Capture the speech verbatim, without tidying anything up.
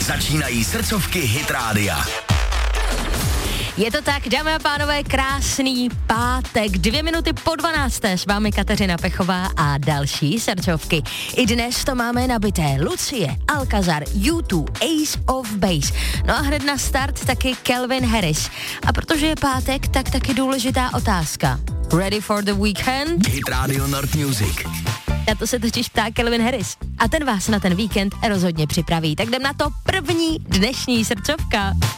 Začínají srdcovky Hit Rádia. Je to tak, dámy a pánové, krásný pátek, dvě minuty po dvanácté, s vámi Kateřina Pechová a další srdcovky. I dnes to máme nabité Lucie, Alcazar, U dva, Ace of Base. No a hned na start taky Calvin Harris. A protože je pátek, tak taky důležitá otázka. Ready for the weekend? Hit Radio North Music. Na to se totiž ptá Calvin Harris. A ten vás na ten víkend rozhodně připraví. Tak jdem na to, první dnešní srdcovka.